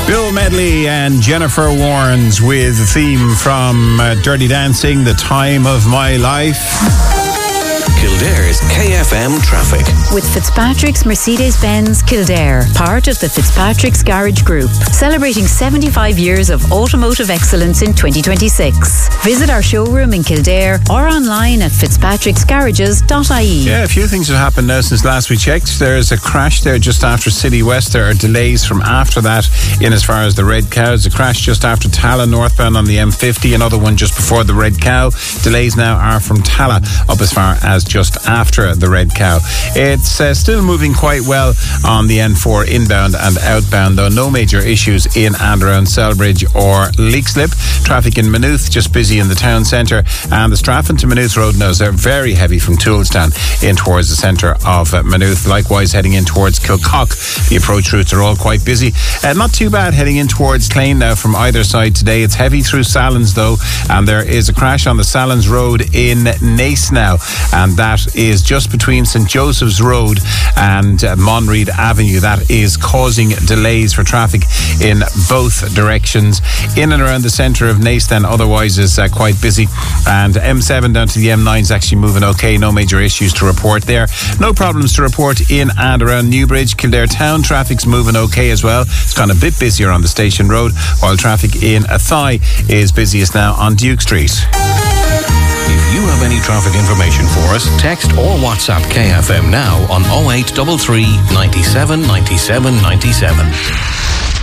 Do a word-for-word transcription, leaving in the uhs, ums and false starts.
Bill Medley and Jennifer Warnes with the theme from uh, Dirty Dancing, The Time of My Life. Kildare's K F M traffic. With Fitzpatrick's Mercedes-Benz Kildare, part of the Fitzpatrick's Garage Group, celebrating seventy-five years of automotive excellence in twenty twenty-six. Visit our showroom in Kildare or online at fitzpatricks garages dot I E. Yeah, a few things have happened now since last we checked. There's a crash there just after City West. There are delays from after that in as far as the Red Cow. There's a crash just after Tala northbound on the M fifty. Another one just before the Red Cow. Delays now are from Tala up as far as just after the Red Cow. It's uh, still moving quite well on the N four inbound and outbound, though no major issues in and around Selbridge or Leixlip. Traffic in Maynooth just busy in the town centre, and the Strafford to Maynooth road now are very heavy from Toolstown in towards the centre of uh, Maynooth. Likewise heading in towards Kilcock, the approach routes are all quite busy. Uh, not too bad heading in towards Clane now from either side today. It's heavy through Sallins though, and there is a crash on the Sallins road in Naas now, and that is just between St Joseph's Road and uh, Monreid Avenue. That is causing delays for traffic in both directions. In and around the centre of Naas then otherwise is uh, quite busy, and M seven down to the M nine is actually moving okay. No major issues to report there. No problems to report in and around Newbridge. Kildare town traffic's moving okay as well. It's gone a bit busier on the Station Road, while traffic in Athy is busiest now on Duke Street. If you have any traffic information for us, text or WhatsApp K F M now on oh eight three three, ninety-seven, ninety-seven, ninety-seven.